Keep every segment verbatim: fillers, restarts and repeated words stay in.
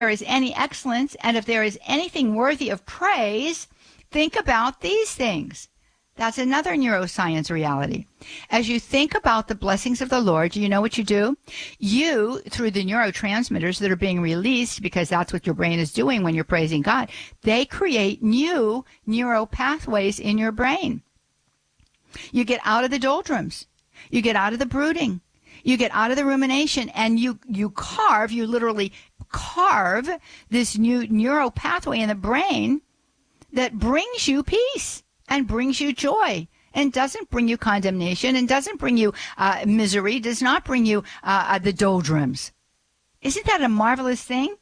is any excellence and if there is anything worthy of praise, think about these things. That's another neuroscience reality. As you think about the blessings of the Lord, you know what you do? You, through the neurotransmitters that are being released, because that's what your brain is doing when you're praising God, they create new neural pathways in your brain. You get out of the doldrums. You get out of the brooding. You get out of the rumination, and you, you carve, you literally carve this new neural pathway in the brain that brings you peace and brings you joy and doesn't bring you condemnation and doesn't bring you uh, misery, does not bring you uh, uh, the doldrums. Isn't that a marvelous thing?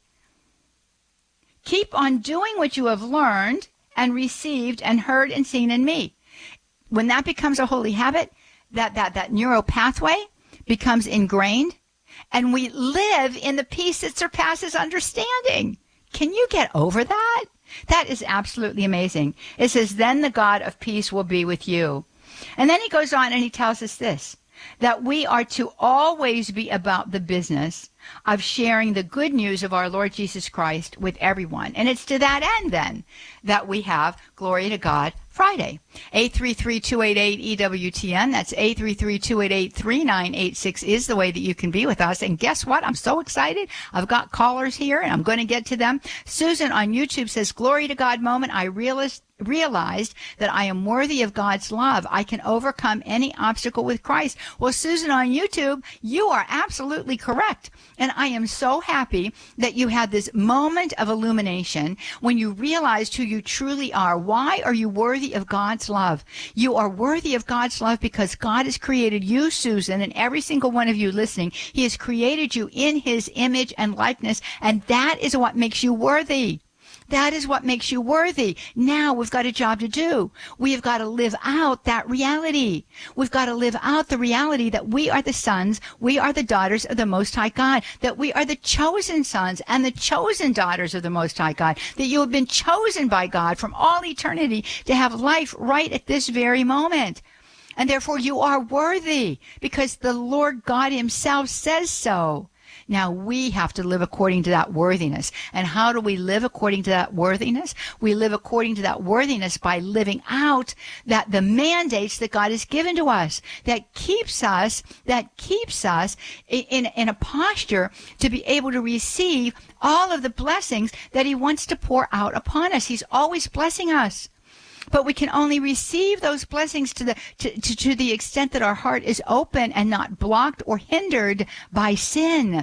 Keep on doing what you have learned and received and heard and seen in me. When that becomes a holy habit, that, that, that neural pathway becomes ingrained, and we live in the peace that surpasses understanding. Can you get over that? That is absolutely amazing. It says, then the God of peace will be with you. And then he goes on and he tells us this, that we are to always be about the business of sharing the good news of our Lord Jesus Christ with everyone. And it's to that end, then, that we have Glory to God Friday. eight three three, two eight eight, E W T N. That's eight three three, two eight eight, three nine eight six is the way that you can be with us. And guess what? I'm so excited. I've got callers here, and I'm going to get to them. Susan on YouTube says, Glory to God moment. I realized realized that I am worthy of God's love. I can overcome any obstacle with Christ. Well, Susan on YouTube, you are absolutely correct. And I am so happy that you had this moment of illumination when you realized who you truly are. Why are you worthy of God's love? You are worthy of God's love because God has created you, Susan, and every single one of you listening. He has created you in his image and likeness, and that is what makes you worthy. That is what makes you worthy. Now we've got a job to do. We have got to live out that reality. We've got to live out the reality that we are the sons, we are the daughters of the Most High God, that we are the chosen sons and the chosen daughters of the Most High God, that you have been chosen by God from all eternity to have life right at this very moment. And therefore you are worthy because the Lord God himself says so. Now, we have to live according to that worthiness. And how do we live according to that worthiness? We live according to that worthiness by living out that the mandates that God has given to us, that keeps us, that keeps us in, in a posture to be able to receive all of the blessings that he wants to pour out upon us. He's always blessing us. But we can only receive those blessings to the to, to, to the extent that our heart is open and not blocked or hindered by sin,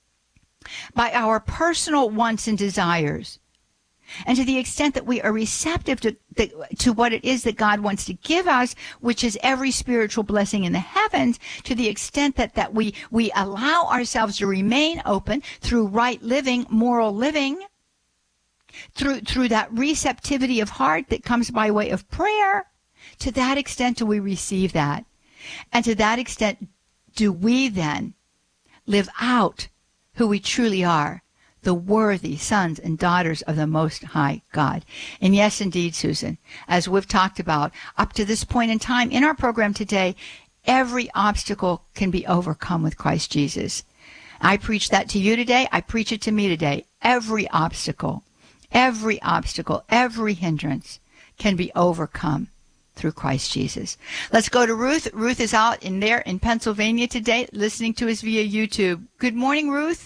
by our personal wants and desires. And to the extent that we are receptive to, to what it is that God wants to give us, which is every spiritual blessing in the heavens, to the extent that, that we, we allow ourselves to remain open through right living, moral living, Through through that receptivity of heart that comes by way of prayer, to that extent do we receive that. And to that extent do we then live out who we truly are, the worthy sons and daughters of the Most High God. And yes, indeed, Susan, as we've talked about up to this point in time in our program today, every obstacle can be overcome with Christ Jesus. I preach that to you today. I preach it to me today. Every obstacle. Every obstacle, every hindrance can be overcome through Christ Jesus. Let's go to Ruth. Ruth is out in there in Pennsylvania today, listening to us via YouTube. Good morning, Ruth.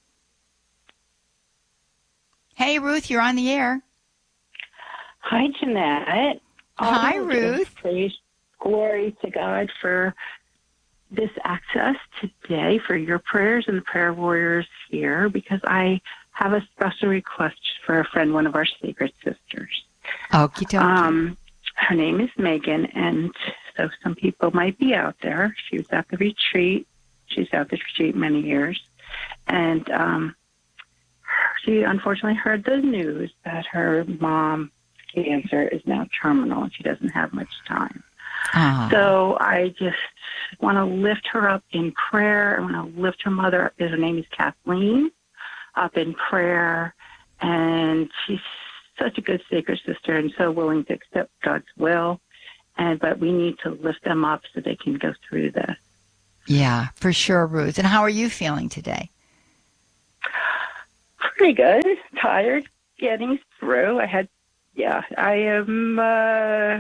Hey, Ruth, you're on the air. Hi, Jeanette. Hi, Oh, Ruth. Praise, glory to God for this access today, for your prayers and the prayer warriors here, because I have a special request for a friend, one of our sacred sisters. Okie dokie. Um, her name is Megan, and so some people might be out there. She was at the retreat. She's at the retreat many years. And um, she unfortunately heard the news that her mom's cancer is now terminal, and she doesn't have much time. Ah. So I just want to lift her up in prayer. I want to lift her mother. Her name is Kathleen. Up in prayer, and she's such a good sacred sister and so willing to accept God's will. And but we need to lift them up so they can go through this. Yeah, for sure, Ruth. And how are you feeling today? Pretty good. Tired. Getting through. I had, yeah, I am uh,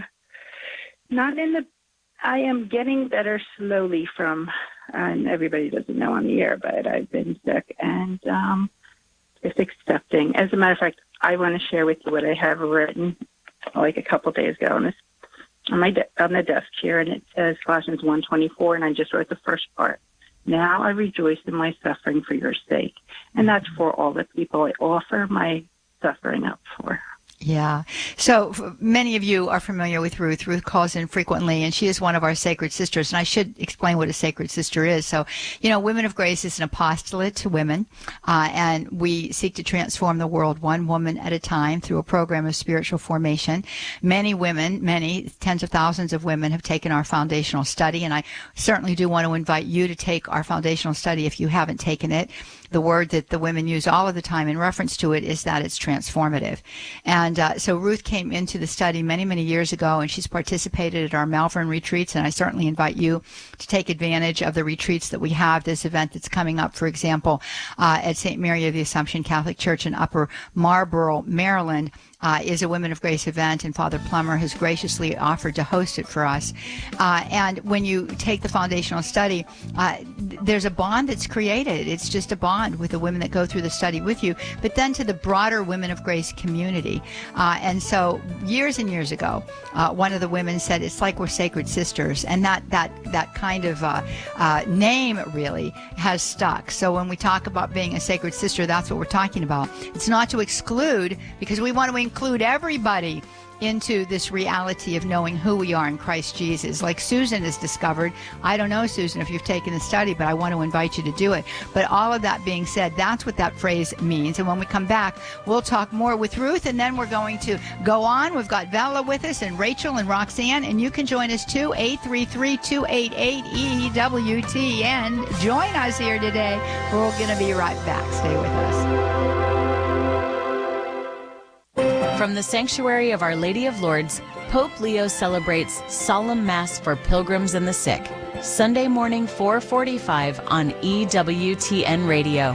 not in the, I am getting better slowly from, and everybody doesn't know on the air, but I've been sick and um, just accepting. As a matter of fact, I want to share with you what I have written like a couple days ago on this, on my de- on the desk here, and it says Colossians one twenty-four, and I just wrote the first part. Now I rejoice in my suffering for your sake, and that's for all the people I offer my suffering up for. Yeah. So f- many of you are familiar with Ruth. Ruth calls in frequently, and she is one of our sacred sisters. And I should explain what a sacred sister is. So, you know, Women of Grace is an apostolate to women, uh, and we seek to transform the world one woman at a time through a program of spiritual formation. Many women, many tens of thousands of women have taken our foundational study, and I certainly do want to invite you to take our foundational study if you haven't taken it. The word that the women use all of the time in reference to it is that it's transformative. And uh, so Ruth came into the study many, many years ago, and she's participated at our Malvern retreats, and I certainly invite you to take advantage of the retreats that we have. This event that's coming up, for example, uh, at Saint Mary of the Assumption Catholic Church in Upper Marlboro, Maryland, Uh, is a Women of Grace event, and Father Plummer has graciously offered to host it for us. Uh, and when you take the foundational study, uh, th- there's a bond that's created. It's just a bond with the women that go through the study with you, but then to the broader Women of Grace community. Uh, and so years and years ago, uh, one of the women said, it's like we're sacred sisters. And that, that, that kind of uh, uh, name really has stuck. So when we talk about being a sacred sister, that's what we're talking about. It's not to exclude, because we want to include everybody into this reality of knowing who we are in Christ Jesus. Like Susan has discovered. I don't know, Susan, if you've taken the study, but I want to invite you to do it. But all of that being said, that's what that phrase means. And when we come back, we'll talk more with Ruth, and then we're going to go on. We've got Bella with us, and Rachel and Roxanne, and you can join us too, eight three three, two eight eight, E W T N. Join us here today. We're going to be right back. Stay with us. From the Sanctuary of Our Lady of Lourdes, Pope Leo celebrates Solemn Mass for Pilgrims and the Sick, Sunday morning four forty-five on E W T N Radio.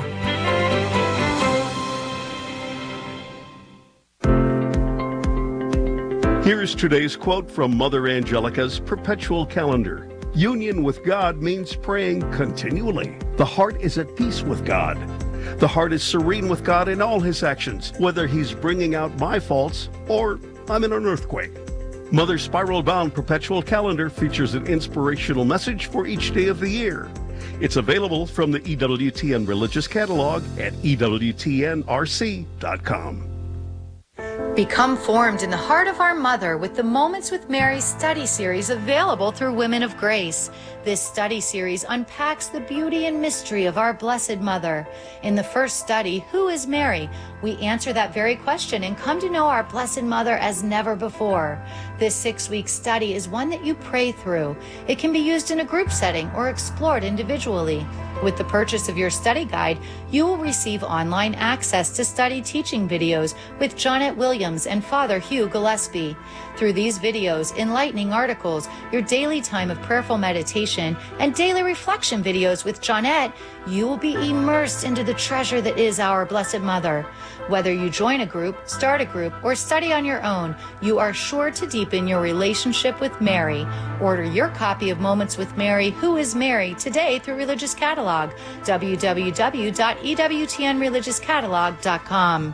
Here's today's quote from Mother Angelica's Perpetual Calendar. Union with God means praying continually. The heart is at peace with God. The heart is serene with God in all his actions, whether he's bringing out my faults or I'm in an earthquake. Mother's spiral-bound perpetual calendar features an inspirational message for each day of the year. It's available from the E W T N Religious Catalog at E W T N R C dot com. Become formed in the heart of our Mother with the Moments with Mary study series available through Women of Grace. This study series unpacks the beauty and mystery of our Blessed Mother. In the first study, Who is Mary? We answer that very question and come to know our Blessed Mother as never before. This six-week study is one that you pray through. It can be used in a group setting or explored individually. With the purchase of your study guide, you will receive online access to study teaching videos with Jonette Williams and Father Hugh Gillespie. Through these videos, enlightening articles, your daily time of prayerful meditation, and daily reflection videos with Jonette, you will be immersed into the treasure that is our Blessed Mother. Whether you join a group, start a group, or study on your own, you are sure to deepen your relationship with Mary. Order your copy of Moments with Mary, Who is Mary, today through Religious Catalog, w w w dot e w t n religious catalog dot com.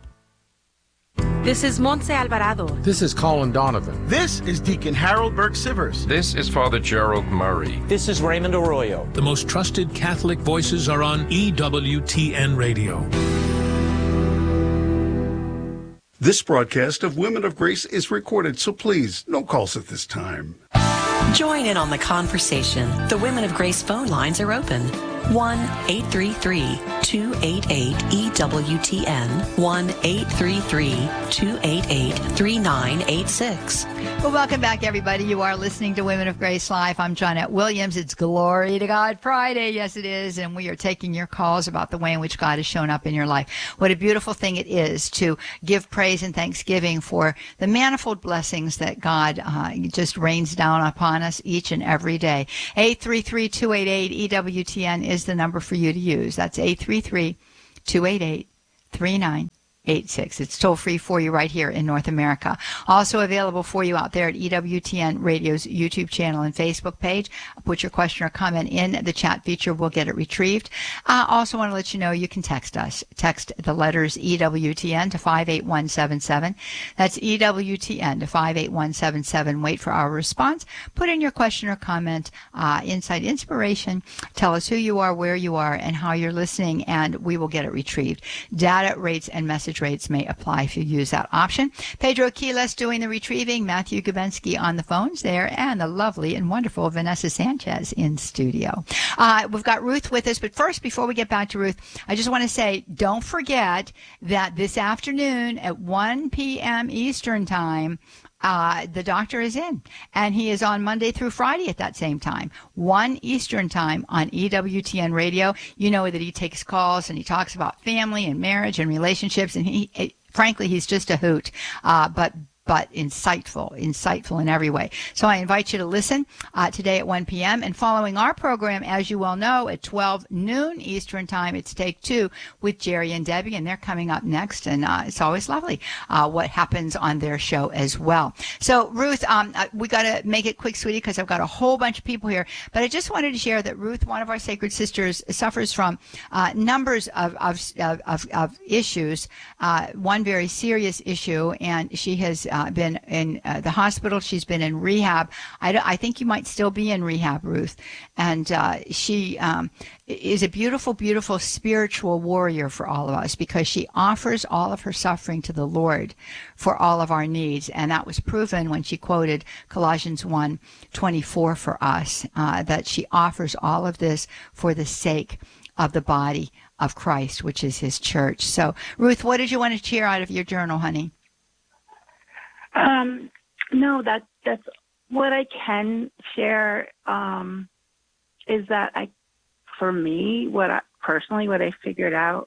This is Montse Alvarado. This is Colin Donovan. This is Deacon Harold Burke-Sivers. This is Father Gerald Murray. This is Raymond Arroyo. The most trusted Catholic voices are on E W T N Radio. This broadcast of Women of Grace is recorded, so please, no calls at this time. Join in on the conversation. The Women of Grace phone lines are open. one eight three three, two eight eight, E W T N, one eight three three, two eight eight, three nine eight six. Well, welcome back, everybody. You are listening to Women of Grace Live. I'm Jonette Williams. It's Glory to God Friday. Yes, it is. And we are taking your calls about the way in which God has shown up in your life. What a beautiful thing it is to give praise and thanksgiving for the manifold blessings that God uh, just rains down upon us each and every day. eight three three, two eight eight, E W T N is the number for you to use. That's eight three three, two eight eight, three nine eight six. It's toll free for you right here in North America. Also available for you out there at E W T N Radio's YouTube channel and Facebook page. Put your question or comment in the chat feature. We'll get it retrieved. I uh, also want to let you know you can text us. Text the letters E W T N to five eight one seven seven. That's E W T N to five eight one seven seven. Wait for our response. Put in your question or comment, uh, insight, inspiration. Tell us who you are, where you are, and how you're listening, and we will get it retrieved. Data rates and message rates may apply if you use that option. Pedro Quiles doing the retrieving, Matthew Gubensky on the phones there, and the lovely and wonderful Vanessa Sanchez in studio. Uh, we've got Ruth with us, but first, before we get back to Ruth, I just want to say, don't forget that this afternoon at one p.m. Eastern Time, Uh, the doctor is in, and he is on Monday through Friday at that same time, one Eastern Time on E W T N Radio. You know that he takes calls and he talks about family and marriage and relationships, and he, it, frankly, he's just a hoot, uh, but but insightful, insightful in every way. So I invite you to listen uh, today at one p.m. And following our program, as you well know, at twelve noon Eastern Time, it's Take Two with Jerry and Debbie, and they're coming up next. And uh, it's always lovely uh, what happens on their show as well. So, Ruth, um, we got to make it quick, sweetie, because I've got a whole bunch of people here. But I just wanted to share that Ruth, one of our sacred sisters, suffers from uh, numbers of, of, of, of issues, uh, one very serious issue, and she has uh, Uh, been in uh, the hospital. She's been in rehab. I, I think you might still be in rehab, Ruth. And uh, she um, is a beautiful, beautiful spiritual warrior for all of us, because she offers all of her suffering to the Lord for all of our needs. And that was proven when she quoted Colossians one twenty-four for us, uh, that she offers all of this for the sake of the body of Christ, which is his church. So, Ruth, what did you want to share out of your journal, honey? Um, no, that that's what I can share. Um, is that I, for me, what I personally, what I figured out,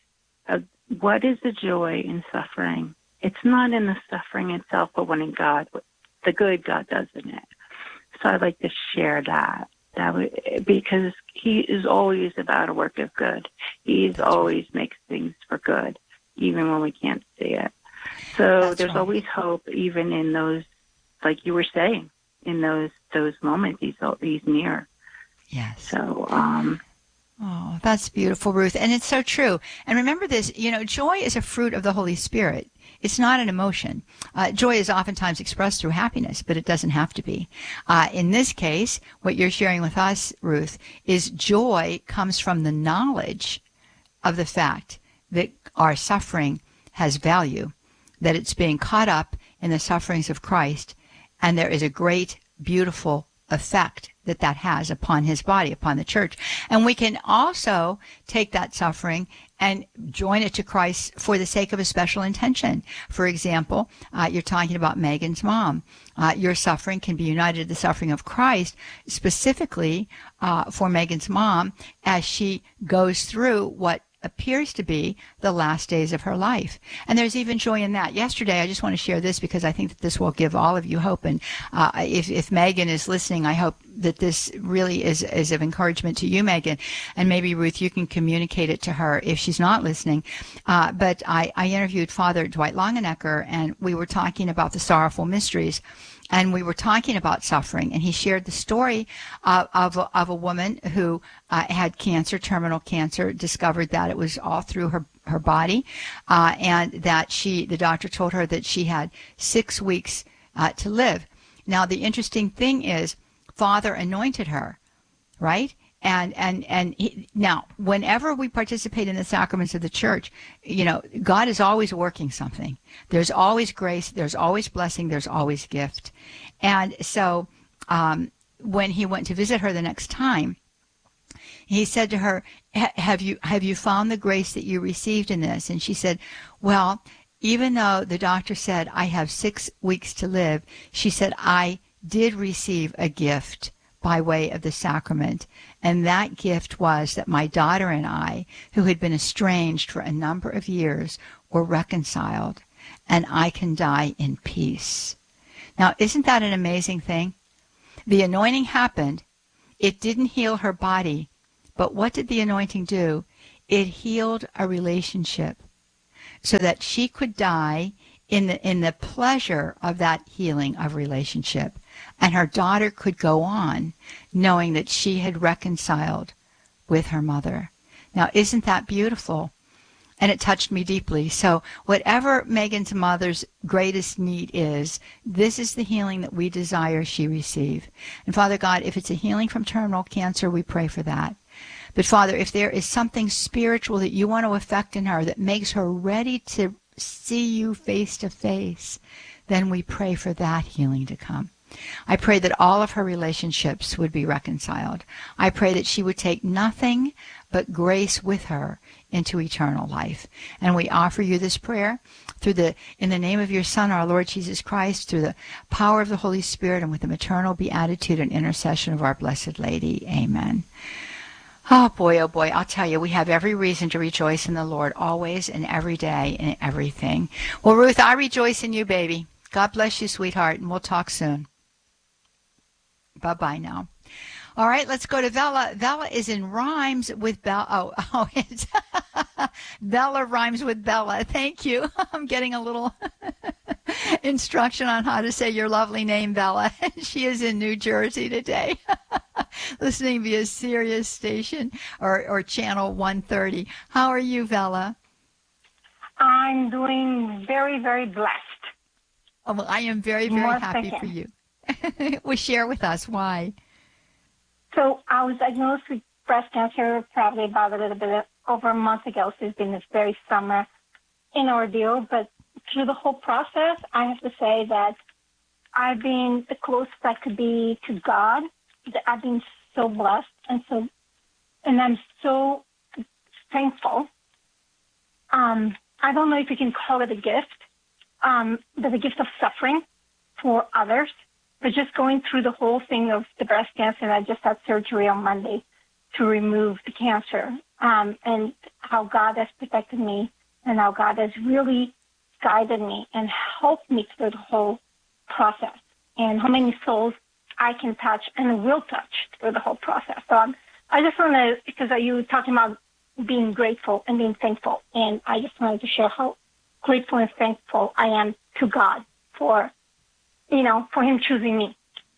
uh, what is the joy in suffering? It's not in the suffering itself, but when in God, the good God does in it. So I'd like to share that. That would, because he is always about a work of good. He's always makes things for good, even when we can't see it. So That's there's right. always hope, even in those, like you were saying, in those those moments. He's he's near. Yes. So. Um, oh, that's beautiful, Ruth, and it's so true. And remember this: you know, joy is a fruit of the Holy Spirit. It's not an emotion. Uh, joy is oftentimes expressed through happiness, but it doesn't have to be. Uh, in this case, what you're sharing with us, Ruth, is joy comes from the knowledge of the fact that our suffering has value, that it's being caught up in the sufferings of Christ, and there is a great, beautiful effect that that has upon his body, upon the church. And we can also take that suffering and join it to Christ for the sake of a special intention. For example, uh, you're talking about Megan's mom. Uh, your suffering can be united to the suffering of Christ, specifically uh, for Megan's mom, as she goes through what appears to be the last days of her life. And there's even joy in that. Yesterday, I just want to share this because I think that this will give all of you hope. And uh, if, if Megan is listening, I hope that this really is, is of encouragement to you, Megan. And maybe, Ruth, you can communicate it to her if she's not listening. Uh, but I, I interviewed Father Dwight Longenecker, and we were talking about the sorrowful mysteries. And we were talking about suffering, and he shared the story uh, of, a, of a woman who uh, had cancer, terminal cancer, discovered that it was all through her, her body, uh, and that she, the doctor told her that she had six weeks uh, to live. Now, the interesting thing is, Father anointed her, right? And and and he, now, whenever we participate in the sacraments of the church, you know, God is always working something. There's always grace. There's always blessing. There's always gift. And so, um, when he went to visit her the next time, he said to her, "Have you have you found the grace that you received in this?" And she said, "Well, even though the doctor said I have six weeks to live," she said, "I did receive a gift by way of the sacrament. And that gift was that my daughter and I, who had been estranged for a number of years, were reconciled, and I can die in peace." Now, isn't that an amazing thing? The anointing happened. It didn't heal her body, but what did the anointing do? It healed a relationship so that she could die in the in the pleasure of that healing of relationship, and her daughter could go on knowing that she had reconciled with her mother. Now, isn't that beautiful? And it touched me deeply. So whatever Megan's mother's greatest need is, this is the healing that we desire she receive. And Father God, if it's a healing from terminal cancer, we pray for that. But Father, if there is something spiritual that you want to effect in her that makes her ready to see you face to face, then we pray for that healing to come. I pray that all of her relationships would be reconciled. I pray that she would take nothing but grace with her into eternal life. And we offer you this prayer through the in the name of your Son, our Lord Jesus Christ, through the power of the Holy Spirit, and with the maternal beatitude and intercession of our Blessed Lady. Amen. Oh boy, oh boy, I'll tell you, we have every reason to rejoice in the Lord always and every day and everything. Well, Ruth, I rejoice in you, baby. God bless you, sweetheart, and we'll talk soon. Bye-bye now. All right, let's go to Vella. Vella is in rhymes with Bella. Oh, oh it's Vella rhymes with Bella. Thank you. I'm getting a little instruction on how to say your lovely name, Vella. She is in New Jersey today, listening via Sirius station or, or channel one thirty. How are you, Vella? I'm doing very, very blessed. Oh, well, I am very, very More happy second. for you. Well, share with us why. So I was diagnosed with breast cancer probably about a little bit over a month ago. So it's been this very summer in ordeal. But through the whole process, I have to say that I've been the closest I could be to God. I've been so blessed, and so, and I'm so thankful. Um, I don't know if you can call it a gift, um, but the gift of suffering for others. But just going through the whole thing of the breast cancer, and I just had surgery on Monday to remove the cancer, um, and how God has protected me and how God has really guided me and helped me through the whole process, and how many souls I can touch and will touch through the whole process. So I'm, I just want to, because you were talking about being grateful and being thankful, and I just wanted to share how grateful and thankful I am to God for, you know, for him choosing me.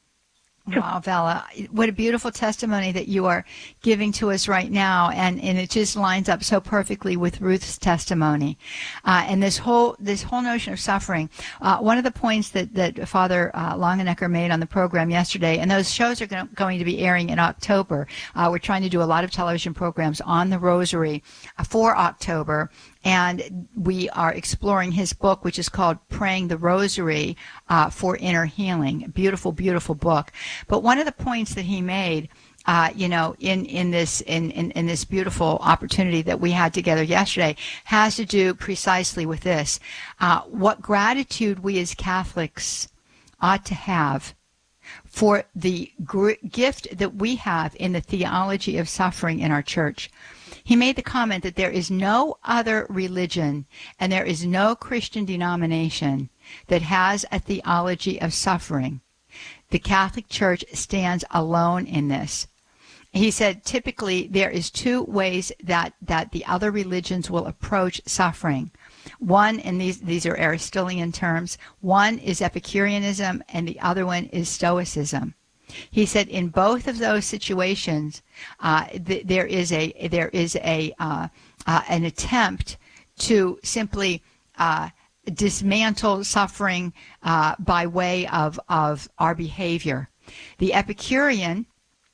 Wow, Vella, what a beautiful testimony that you are giving to us right now, and, and it just lines up so perfectly with Ruth's testimony. Uh, and this whole this whole notion of suffering, uh, one of the points that, that Father uh, Longenecker made on the program yesterday, and those shows are go- going to be airing in October. Uh, we're trying to do a lot of television programs on the Rosary for October. And we are exploring his book, which is called Praying the Rosary uh, for Inner Healing. Beautiful, beautiful book. But one of the points that he made, uh, you know, in, in this in, in, in this beautiful opportunity that we had together yesterday, has to do precisely with this. Uh, what gratitude we as Catholics ought to have for the gr- gift that we have in the theology of suffering in our church. He made the comment that there is no other religion and there is no Christian denomination that has a theology of suffering. The Catholic Church stands alone in this. He said typically there is two ways that, that the other religions will approach suffering. One, and these, these are Aristotelian terms, one is Epicureanism and the other one is Stoicism. He said in both of those situations, uh, th- there is a there is a uh, uh, an attempt to simply uh, dismantle suffering uh, by way of of our behavior. The Epicurean,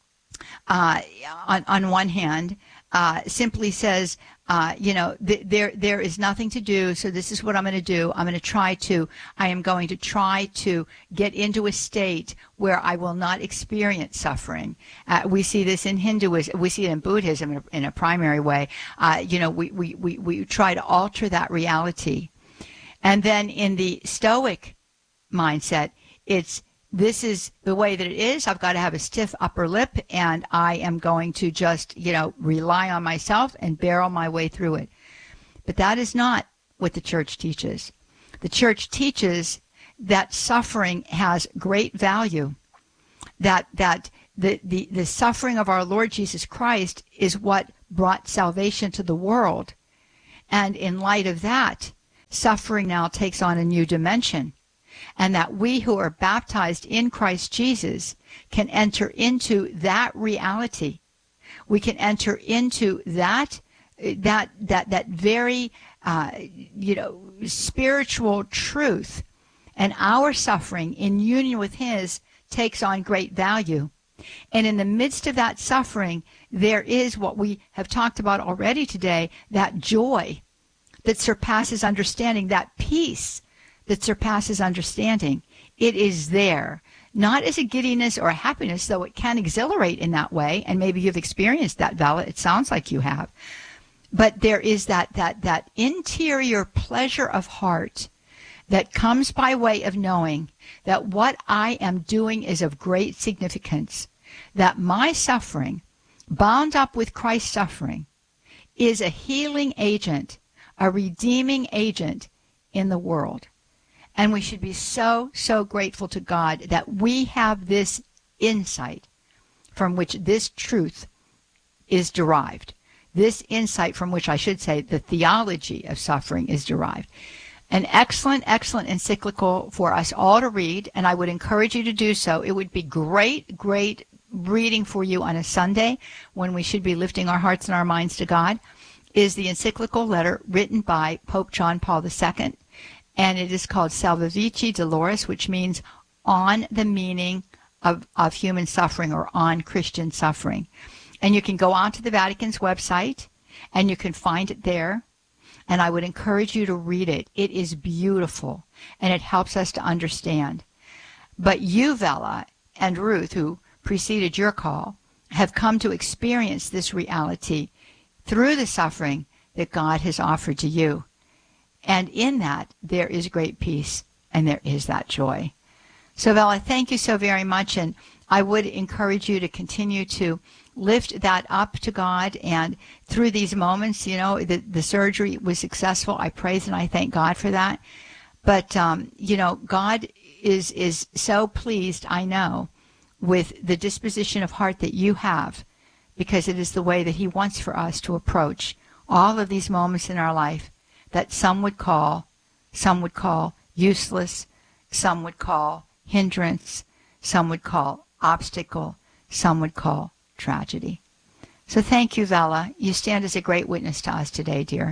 uh, on on one hand, uh, simply says, uh, you know, th- there there is nothing to do, so this is what I'm going to do. I'm going to try to, I am going to try to get into a state where I will not experience suffering. Uh, we see this in Hinduism, we see it in Buddhism in a, in a primary way. Uh, you know, we, we, we, we try to alter that reality. And then in the Stoic mindset, it's, this is the way that it is. I've got to have a stiff upper lip, and I am going to just, you know, rely on myself and barrel my way through it. But that is not what the church teaches. The church teaches that suffering has great value, that that the, the, the suffering of our Lord Jesus Christ is what brought salvation to the world. And in light of that, suffering now takes on a new dimension, and that we who are baptized in Christ Jesus can enter into that reality. We can enter into that that that that very uh, you know spiritual truth, and our suffering in union with His takes on great value. And in the midst of that suffering, there is what we have talked about already today, that joy that surpasses understanding, that peace that surpasses understanding. It is there, not as a giddiness or a happiness, though it can exhilarate in that way, and maybe you've experienced that, Vala. It sounds like you have. But there is that that that interior pleasure of heart that comes by way of knowing that what I am doing is of great significance, that my suffering, bound up with Christ's suffering, is a healing agent, a redeeming agent in the world. And we should be so, so grateful to God that we have this insight from which this truth is derived. This insight from which, I should say, the theology of suffering is derived. An excellent, excellent encyclical for us all to read, and I would encourage you to do so. It would be great, great reading for you on a Sunday when we should be lifting our hearts and our minds to God, is the encyclical letter written by Pope John Paul the Second, and it is called Salvifici Doloris, which means on the meaning of, of human suffering, or on Christian suffering. And you can go onto the Vatican's website, and you can find it there. And I would encourage you to read it. It is beautiful, and it helps us to understand. But you, Vela, and Ruth, who preceded your call, have come to experience this reality through the suffering that God has offered to you. And in that, there is great peace, and there is that joy. So, Vela, thank you so very much, and I would encourage you to continue to lift that up to God. And through these moments, you know, the, the surgery was successful. I praise and I thank God for that. But, um, you know, God is, is so pleased, I know, with the disposition of heart that you have, because it is the way that He wants for us to approach all of these moments in our life that some would call, some would call useless, some would call hindrance, some would call obstacle, some would call tragedy. So thank you, Vela. You stand as a great witness to us today, dear.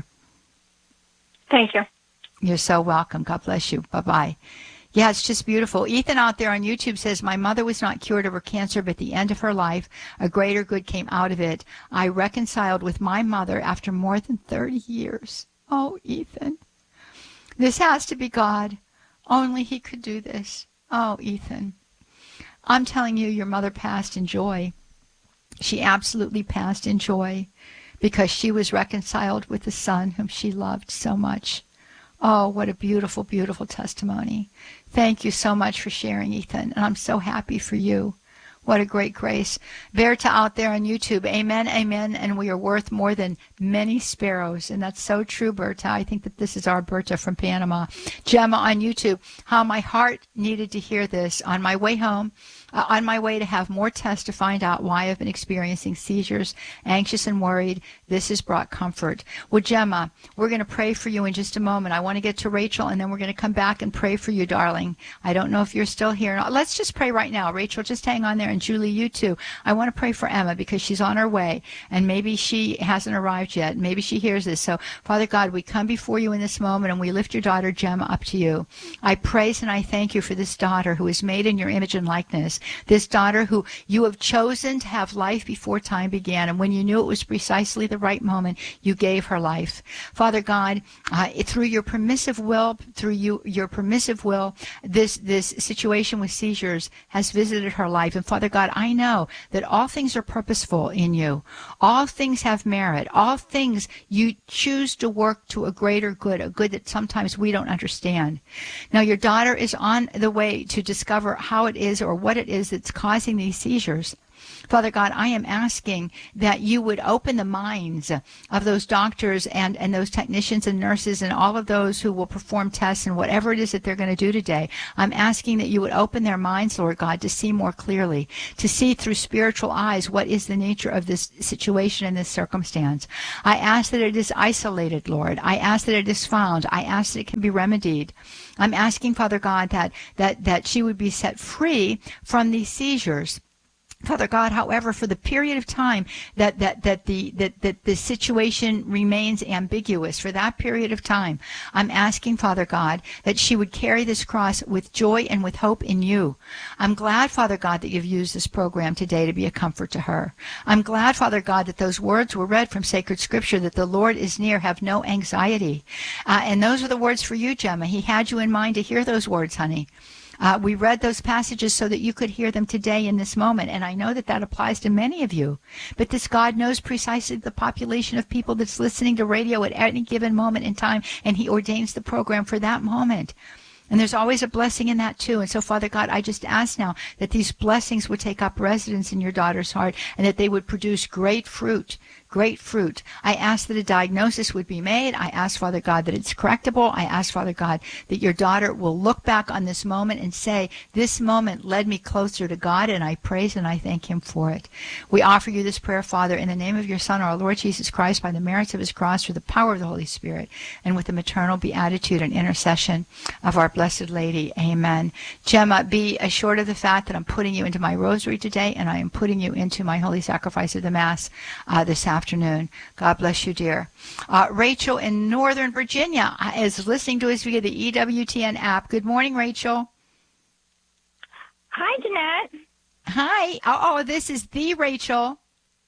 Thank you. You're so welcome. God bless you. Bye-bye. Yeah, it's just beautiful. Ethan out there on YouTube says, my mother was not cured of her cancer, but at the end of her life, a greater good came out of it. I reconciled with my mother after more than thirty years. Oh, Ethan. This has to be God. Only He could do this. Oh, Ethan. I'm telling you, your mother passed in joy. She absolutely passed in joy because she was reconciled with the Son whom she loved so much. Oh, what a beautiful, beautiful testimony. Thank you so much for sharing, Ethan, and I'm so happy for you. What a great grace. Berta out there on YouTube, amen, amen, and we are worth more than many sparrows. And that's so true, Berta. I think that this is our Berta from Panama. Gemma on YouTube, how my heart needed to hear this on my way home. Uh, on my way to have more tests to find out why I've been experiencing seizures, anxious and worried. This has brought comfort. Well, Gemma, we're going to pray for you in just a moment. I want to get to Rachel, and then we're going to come back and pray for you, darling. I don't know if you're still here. Let's just pray right now. Rachel, just hang on there. And Julie, you too. I want to pray for Emma because she's on her way, and maybe she hasn't arrived yet. Maybe she hears this. So, Father God, we come before you in this moment, and we lift your daughter, Gemma, up to you. I praise and I thank you for this daughter who is made in your image and likeness. This daughter who you have chosen to have life before time began, and when you knew it was precisely the right moment, you gave her life. Father God, uh, through your permissive will, through you, your permissive will, this this situation with seizures has visited her life. And Father God, I know that all things are purposeful in you. All things have merit. All things you choose to work to a greater good, a good that sometimes we don't understand. Now, your daughter is on the way to discover how it is or what it is that's causing these seizures. Father God, I am asking that you would open the minds of those doctors and, and those technicians and nurses and all of those who will perform tests and whatever it is that they're going to do today. I'm asking that you would open their minds, Lord God, to see more clearly, to see through spiritual eyes what is the nature of this situation and this circumstance. I ask that it is isolated, Lord. I ask that it is found. I ask that it can be remedied. I'm asking, Father God, that, that, that she would be set free from these seizures. Father God, however, for the period of time that, that, that the that, that the situation remains ambiguous, for that period of time, I'm asking, Father God, that she would carry this cross with joy and with hope in you. I'm glad, Father God, that you've used this program today to be a comfort to her. I'm glad, Father God, that those words were read from sacred scripture, that the Lord is near, have no anxiety. Uh, and those are the words for you, Gemma. He had you in mind to hear those words, honey. Uh, we read those passages so that you could hear them today in this moment, and I know that that applies to many of you. But this God knows precisely the population of people that's listening to radio at any given moment in time, and he ordains the program for that moment. And there's always a blessing in that too. And so, Father God, I just ask now that these blessings would take up residence in your daughter's heart and that they would produce great fruit, great fruit. I ask that a diagnosis would be made. I ask, Father God, that it's correctable. I ask, Father God, that your daughter will look back on this moment and say, this moment led me closer to God, and I praise and I thank him for it. We offer you this prayer, Father, in the name of your Son, our Lord Jesus Christ, by the merits of his cross, through the power of the Holy Spirit, and with the maternal beatitude and intercession of our Blessed Lady. Amen. Gemma, be assured of the fact that I'm putting you into my rosary today, and I am putting you into my holy sacrifice of the Mass uh, this afternoon. God bless you, dear. Uh, Rachel in Northern Virginia is listening to us via the E W T N app. Good morning, Rachel. Hi, Jeanette. Hi. Oh, oh this is the Rachel.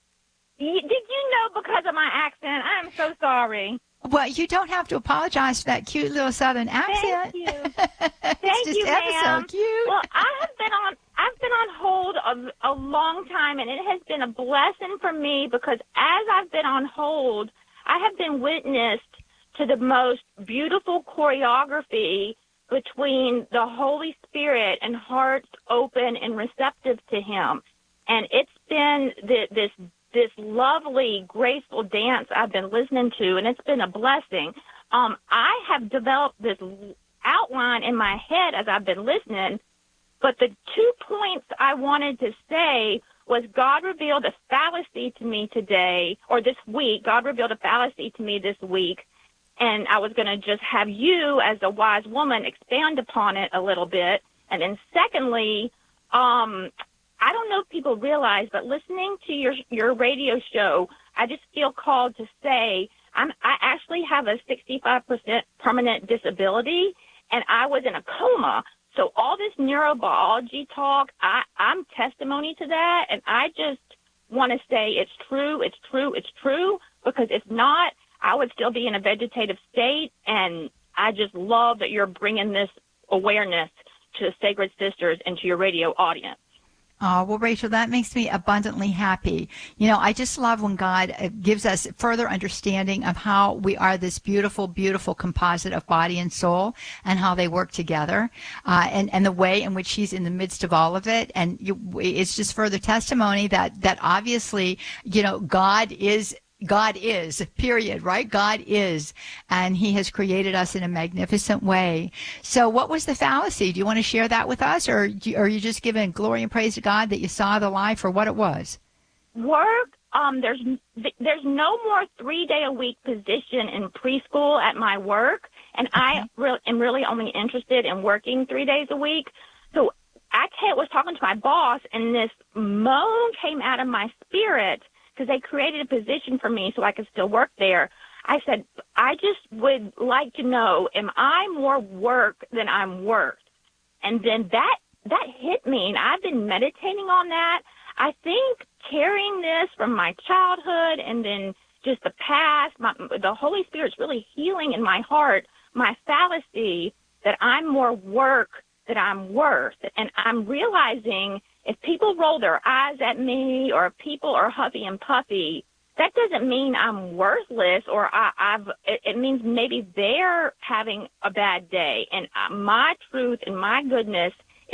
Did you know because of my accent? I am so sorry. Well, you don't have to apologize for that cute little Southern accent. Thank you. Thank just you, ever ma'am. so cute. Well, I have been on I've been on hold a, a long time, and it has been a blessing for me because as I've been on hold, I have been witnessed to the most beautiful choreography between the Holy Spirit and hearts open and receptive to him. And it's been the, this this lovely, graceful dance I've been listening to, and it's been a blessing. Um, I have developed this outline in my head as I've been listening, but the two points I wanted to say was God revealed a fallacy to me today, or this week. God revealed a fallacy to me this week, and I was going to just have you, as a wise woman, expand upon it a little bit. And then secondly, um, I don't know if people realize, but listening to your your radio show, I just feel called to say I'm, I actually have a sixty-five percent permanent disability, and I was in a coma. So all this neurobiology talk, I, I'm testimony to that, and I just want to say it's true, it's true, it's true, because if not, I would still be in a vegetative state, and I just love that you're bringing this awareness to Sacred Sisters and to your radio audience. Oh, well, Rachel, that makes me abundantly happy. You know, I just love when God gives us further understanding of how we are this beautiful, beautiful composite of body and soul and how they work together, uh, and, and the way in which he's in the midst of all of it. And you, it's just further testimony that, that obviously, you know, God is God is, period, right? God is, and he has created us in a magnificent way. So what was the fallacy? Do you want to share that with us, or, do you, or are you just giving glory and praise to God that you saw the lie for what it was? Work, um, there's there's no more three-day-a-week position in preschool at my work, and okay. I re- am really only interested in working three days a week. So I was talking to my boss, and this moan came out of my spirit, because they created a position for me so I could still work there. I said, I just would like to know, am I more work than I'm worth? And then that that hit me, and I've been meditating on that. I think carrying this from my childhood and then just the past, my, the Holy Spirit's really healing in my heart my fallacy that I'm more work than I'm worth. And I'm realizing if people roll their eyes at me or if people are huffy and puffy, that doesn't mean I'm worthless or I, I've, it, it means maybe they're having a bad day. And my truth and my goodness is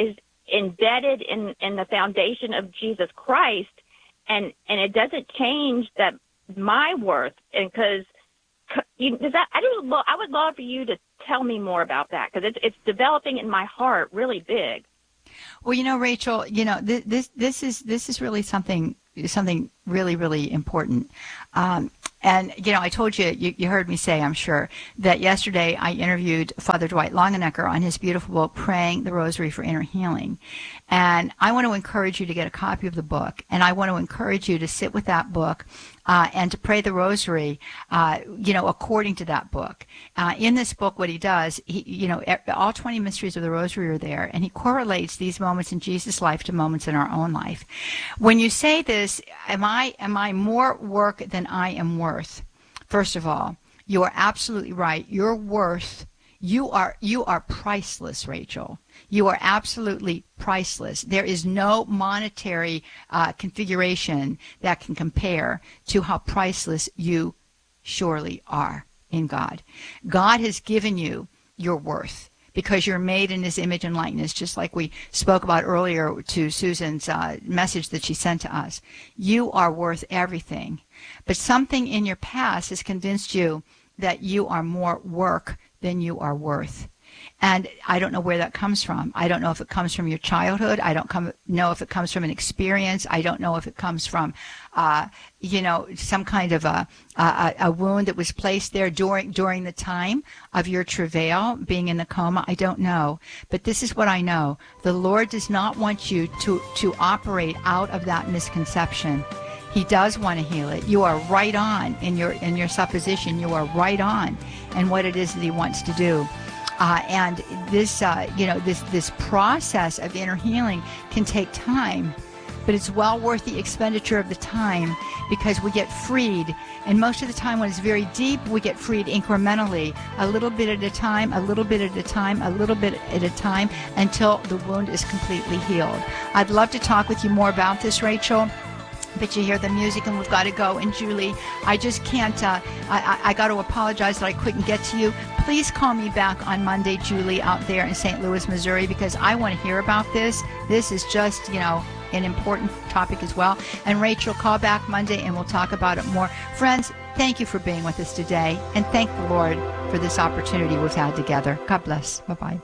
embedded in, in the foundation of Jesus Christ, and, and it doesn't change that my worth. And because you, does that, I do, lo- I would love for you to tell me more about that, because it's it's developing in my heart really big. Well, you know, Rachel, you know, th- this this is this is really something something really really important. Um, and you know, I told you, you, you heard me say, I'm sure, that yesterday I interviewed Father Dwight Longenecker on his beautiful book, Praying the Rosary for Inner Healing. And I want to encourage you to get a copy of the book, and I want to encourage you to sit with that book uh, and to pray the Rosary, uh, you know, according to that book. Uh, in this book, what he does, he, you know, all twenty mysteries of the Rosary are there, and he correlates these moments in Jesus' life to moments in our own life. When you say this, am I am I more work than I am worth? First of all, you are absolutely right. Your worth, you are you are priceless, Rachel. You are absolutely priceless. There is no monetary uh, configuration that can compare to how priceless you surely are in God. God has given you your worth, because you're made in his image and likeness, just like we spoke about earlier to Susan's uh, message that she sent to us. You are worth everything. But something in your past has convinced you that you are more work than you are worth. And I don't know where that comes from. I don't know if it comes from your childhood. I don't come, know if it comes from an experience. I don't know if it comes from, uh, you know, some kind of a, a a wound that was placed there during during the time of your travail, being in the coma. I don't know. But this is what I know. The Lord does not want you to, to operate out of that misconception. He does want to heal it. You are right on in your in your supposition. You are right on in what it is that he wants to do. Uh, and this, uh, you know, this this process of inner healing can take time, but it's well worth the expenditure of the time, because we get freed. And most of the time when it's very deep, we get freed incrementally, a little bit at a time, a little bit at a time, a little bit at a time, until the wound is completely healed. I'd love to talk with you more about this, Rachel. But you hear the music and we've got to go. And Julie, I just can't, uh, I, I, I got to apologize that I couldn't get to you. Please call me back on Monday, Julie, out there in Saint Louis, Missouri, because I want to hear about this. This is just, you know, an important topic as well. And Rachel, call back Monday and we'll talk about it more. Friends, thank you for being with us today. And thank the Lord for this opportunity we've had together. God bless. Bye-bye.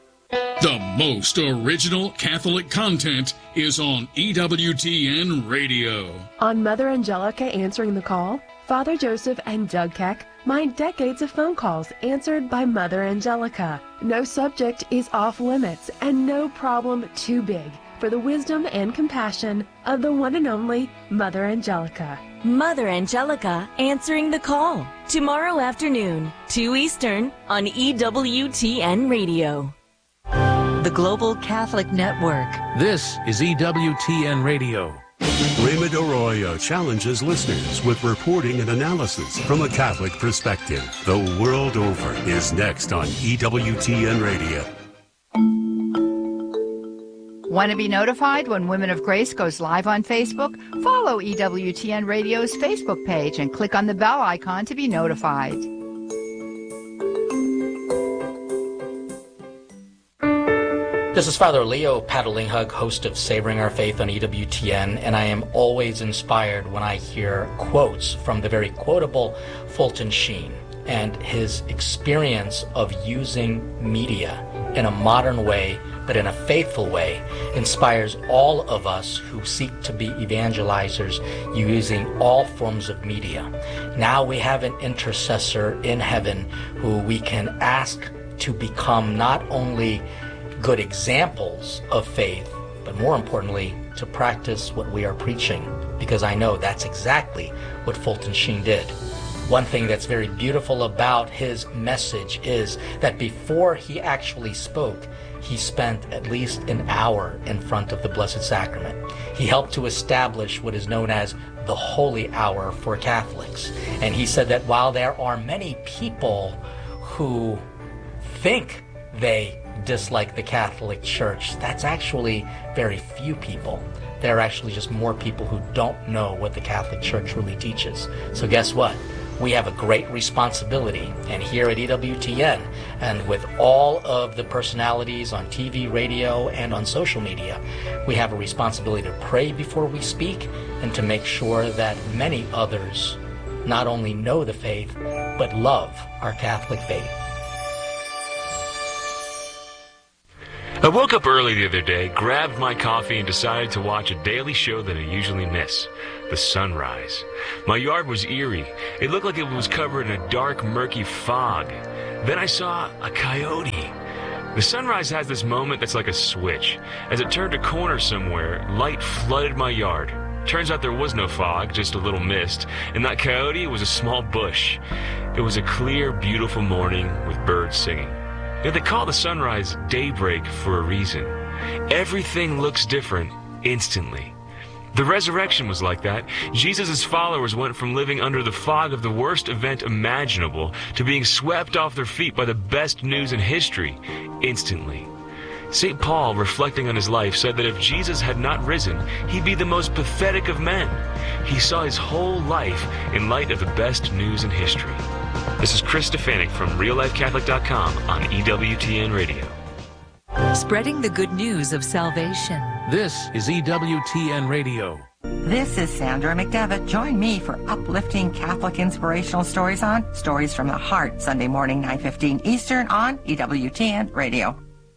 The most original Catholic content is on E W T N Radio. On Mother Angelica Answering the Call, Father Joseph and Doug Keck mine decades of phone calls answered by Mother Angelica. No subject is off limits and no problem too big for the wisdom and compassion of the one and only Mother Angelica. Mother Angelica Answering the Call, tomorrow afternoon, two Eastern, on E W T N Radio. The Global Catholic Network. This is E W T N Radio. Raymond Arroyo challenges listeners with reporting and analysis from a Catholic perspective. The World Over is next on E W T N Radio. Want to be notified when Women of Grace goes live on Facebook? Follow E W T N Radio's Facebook page and click on the bell icon to be notified. This is Father Leo Patalinghug, host of Savoring Our Faith on E W T N, and I am always inspired when I hear quotes from the very quotable Fulton Sheen and his experience of using media in a modern way, but in a faithful way, inspires all of us who seek to be evangelizers using all forms of media. Now we have an intercessor in heaven who we can ask to become not only good examples of faith, but more importantly, to practice what we are preaching, because I know that's exactly what Fulton Sheen did. One thing that's very beautiful about his message is that before he actually spoke, he spent at least an hour in front of the Blessed Sacrament. He helped to establish what is known as the Holy Hour for Catholics. And he said that while there are many people who think they dislike the Catholic Church, that's actually very few people. There are actually just more people who don't know what the Catholic Church really teaches. So guess what? we have a great responsibility. And here at E W T N, and with all of the personalities on T V, radio, and on social media, we have a responsibility to pray before we speak and to make sure that many others not only know the faith, but love our Catholic faith. I woke up early the other day, grabbed my coffee, and decided to watch a daily show that I usually miss, The Sunrise. My yard was eerie. It looked like it was covered in a dark, murky fog. Then I saw a coyote. The sunrise has this moment that's like a switch. As it turned a corner somewhere, light flooded my yard. Turns out there was no fog, just a little mist, and that coyote was a small bush. It was a clear, beautiful morning with birds singing. You know, they call the sunrise daybreak for a reason. Everything looks different instantly. The resurrection was like that. Jesus' followers went from living under the fog of the worst event imaginable to being swept off their feet by the best news in history instantly. Saint Paul, reflecting on his life, said that if Jesus had not risen, he'd be the most pathetic of men. He saw his whole life in light of the best news in history. This is Chris Stefanik from real life catholic dot com on E W T N Radio. Spreading the good news of salvation. This is E W T N Radio. This is Sandra McDevitt. Join me for uplifting Catholic inspirational stories on Stories from the Heart, Sunday morning, nine fifteen Eastern on E W T N Radio.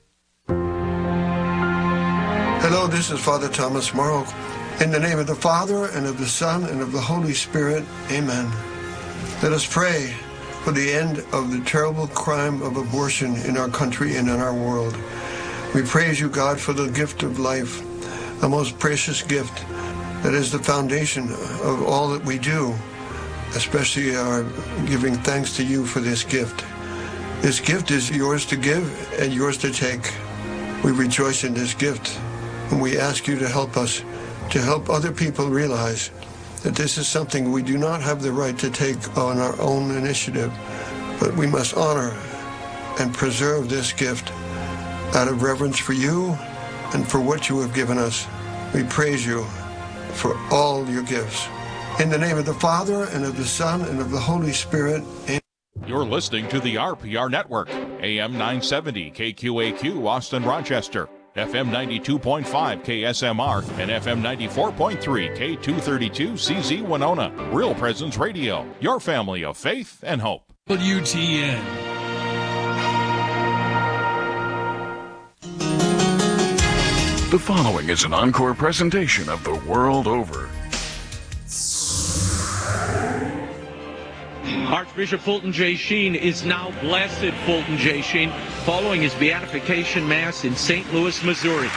Hello, this is Father Thomas Morrow. In the name of the Father, and of the Son, and of the Holy Spirit, amen. Let us pray for the end of the terrible crime of abortion in our country and in our world. We praise you, God, for the gift of life, a most precious gift that is the foundation of all that we do, especially our giving thanks to you for this gift. This gift is yours to give and yours to take. We rejoice in this gift, and we ask you to help us, to help other people realize that this is something we do not have the right to take on our own initiative, but we must honor and preserve this gift out of reverence for you and for what you have given us. We praise you for all your gifts. In the name of the Father, and of the Son, and of the Holy Spirit, amen. You're listening to the R P R Network, A M nine seventy K Q A Q, Austin, Rochester, F M ninety-two point five K S M R, and F M ninety-four point three K two thirty-two C Z Winona. Real Presence Radio, your family of faith and hope. W T N. The following is an encore presentation of The World Over. Archbishop Fulton J. Sheen is now Blessed Fulton J. Sheen following his beatification mass in Saint Louis, Missouri.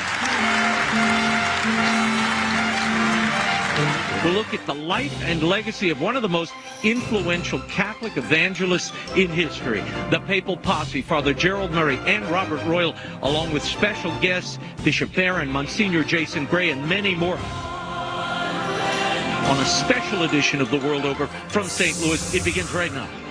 We'll look at the life and legacy of one of the most influential Catholic evangelists in history, the Papal Posse, Father Gerald Murray and Robert Royal, along with special guests, Bishop Barron, Monsignor Jason Gray, and many more, on a special edition of The World Over from Saint Louis. It begins right now.